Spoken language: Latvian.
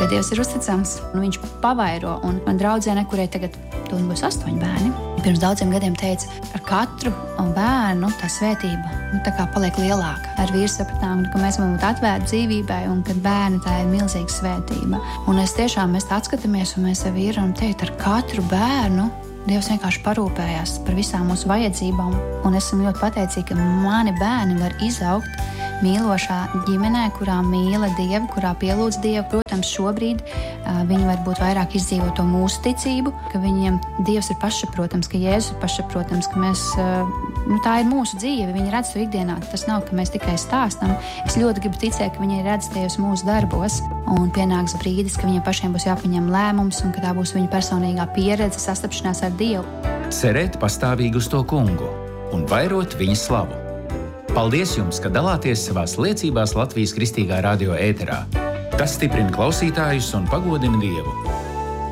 ka Dievs ir uzticams, un viņš pavairo. Un man draudzene, kurai tagad būs 8 bērni, pirms daudziem gadiem teica, ar katru bērnu tā svētība tā kā paliek lielāka. Ar vīru sapratām, ka mēs varam būt atvērti dzīvībai, un kad bērni tā ir milzīga svētība. Un mēs tā atskatāmies, un mēs ar vīru varam teikt, ar katru bērnu Dievs vienkārši parūpējās par visām mūsu vajadzībām. Un esam ļoti pateicīgi, ka mani bērni var izaugt mīlošā ģimenē, kurā mīla Dievu, kurā pielūdz Dievu. Protams, šobrīd viņi varbūt vairāk izdzīvo to mūsu ticību, ka viņiem Dievs ir pašsaprotams, ka Jēzus ir pašsaprotams, ka mēs, tā ir mūsu dzīve, viņi redz to ikdienā. Tas nav, ka mēs tikai stāstam. Es ļoti gribu ticēt, ka viņi redz tajos mūsu darbos, un pienāks brīdis, ka viņiem pašiem būs jāpieņem lēmums, un ka tā būs viņa personīgā pieredze, sastapšanās ar Dievu. Cerēt pastāvīgi uz to kungu un vairot viņa slavu. Paldies jums, ka dalāties savās liecībās Latvijas Kristīgā radio ēterā. Tas stiprina klausītājus un pagodina Dievu.